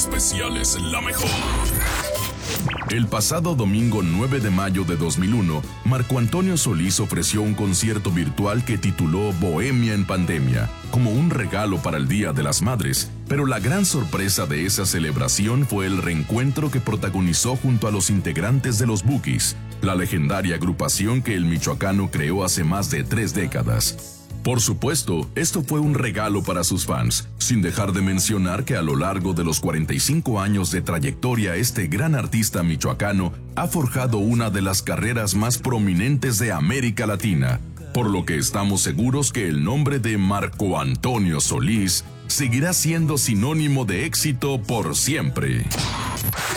especiales La Mejor. El pasado domingo 9 de mayo de 2001, Marco Antonio Solís ofreció un concierto virtual que tituló Bohemia en Pandemia, como un regalo para el Día de las Madres. Pero la gran sorpresa de esa celebración fue el reencuentro que protagonizó junto a los integrantes de los Bukis, la legendaria agrupación que el michoacano creó hace más de 3 décadas. Por supuesto, esto fue un regalo para sus fans, sin dejar de mencionar que a lo largo de los 45 años de trayectoria este gran artista michoacano ha forjado una de las carreras más prominentes de América Latina, por lo que estamos seguros que el nombre de Marco Antonio Solís seguirá siendo sinónimo de éxito por siempre.